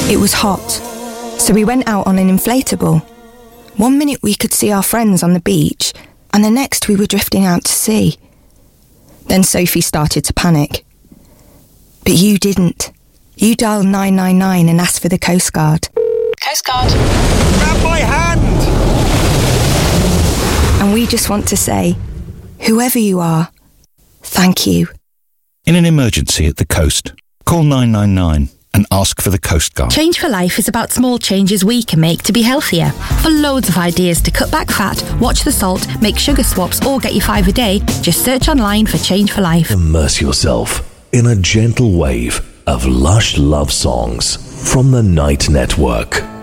It was hot, so we went out on an inflatable. 1 minute we could see our friends on the beach, and the next we were drifting out to sea. Then Sophie started to panic. But you didn't. You dialed 999 and asked for the Coast Guard. Coast Guard. Grab my hand! And we just want to say, whoever you are, thank you. In an emergency at the coast, call 999 and ask for the Coast Guard. Change for Life is about small changes we can make to be healthier. For loads of ideas to cut back fat, watch the salt, make sugar swaps or get your 5 a day, just search online for Change for Life. Immerse yourself in a gentle wave of lush love songs from the Night Network.